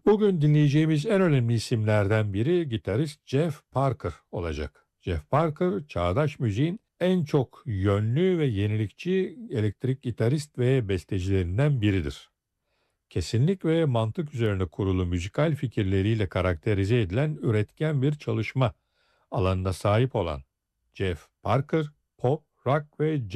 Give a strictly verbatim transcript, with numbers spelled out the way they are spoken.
Bugün dinleyeceğimiz en önemli isimlerden biri gitarist Jeff Parker olacak. Jeff Parker, çağdaş müziğin en çok yönlü ve yenilikçi elektrik gitarist ve bestecilerinden biridir. Kesinlik ve mantık üzerine kurulu müzikal fikirleriyle karakterize edilen üretken bir çalışma alanına sahip olan Jeff Parker, pop, rock ve